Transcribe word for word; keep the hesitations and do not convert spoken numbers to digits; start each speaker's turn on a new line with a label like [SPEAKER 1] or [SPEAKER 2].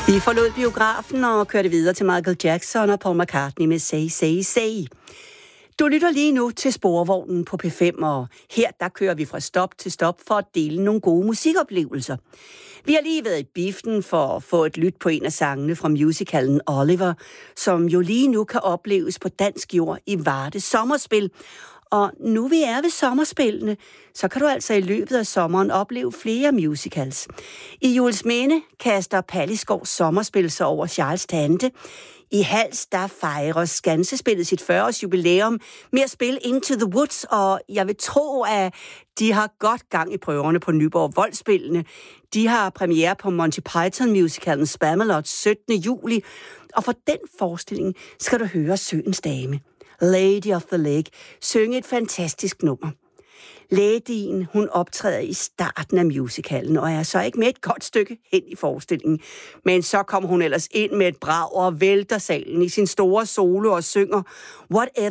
[SPEAKER 1] Vi forlod biografen og kørte videre til Michael Jackson og Paul McCartney med Say, Say, Say. Du lytter lige nu til Sporvognen på P fem, og her der kører vi fra stop til stop for at dele nogle gode musikoplevelser. Vi har lige været i biffen for at få et lyt på en af sangene fra musicalen Oliver, som jo lige nu kan opleves på dansk jord i Varde Sommerspil. Og nu vi er ved sommerspillene, så kan du altså i løbet af sommeren opleve flere musicals. I Juelsminde kaster Pallisgaards sommerspil sig over Charles Tante. I Hals, der fejrer Skansespillet sit fyrre-års jubilæum med at spille Into the Woods, og jeg vil tro, at de har godt gang i prøverne på Nyborg Voldspillene. De har premiere på Monty Python-musicalen Spamalot syttende juli, og for den forestilling skal du høre Søens Dame, Lady of the Lake, synge et fantastisk nummer. Ladyen, hun optræder i starten af musicalen, og er så ikke med et godt stykke hen i forestillingen. Men så kommer hun ellers ind med et brag og vælter salen i sin store solo og synger Whatever